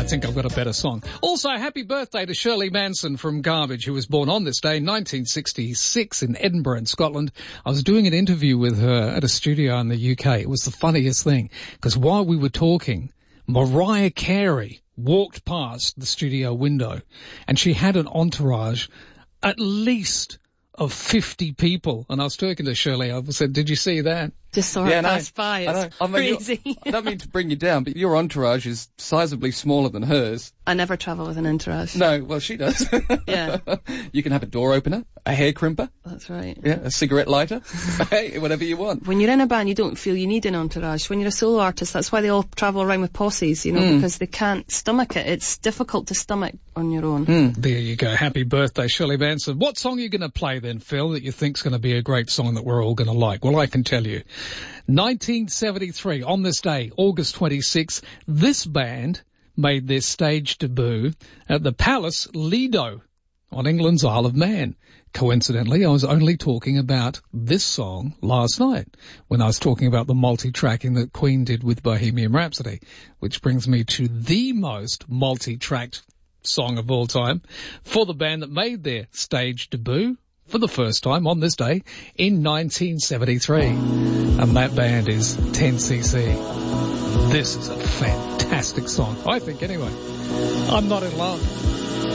think I've got a better song. Also, happy birthday to Shirley Manson from Garbage, who was born on this day, 1966, in Edinburgh in Scotland. I was doing an interview with her at a studio in the UK. It was the funniest thing, because while we were talking, Mariah Carey walked past the studio window, and she had an entourage at least of 50 people. And I was talking to Shirley. I said, did you see that? Just saw it pass by. It's crazy. I don't mean to bring you down, but your entourage is sizably smaller than hers. I never travel with an entourage. No, well, she does. Yeah. You can have a door opener, a hair crimper. That's right. Yeah, a cigarette lighter. Hey, whatever you want. When you're in a band, you don't feel you need an entourage. When you're a solo artist, that's why they all travel around with posses, because they can't stomach it. It's difficult to stomach on your own. There you go. Happy birthday, Shirley Manson. What song are you going to play then, Phil, that you think's going to be a great song that we're all going to like? Well, I can tell you. 1973, on this day, August 26th, this band made their stage debut at the Palace Lido on England's Isle of Man. Coincidentally, I was only talking about this song last night when I was talking about the multi-tracking that Queen did with Bohemian Rhapsody, which brings me to the most multi-tracked song of all time for the band that made their stage debut for the first time on this day in 1973. And that band is 10cc. This is a fantastic song, I think, anyway. I'm Not in Love.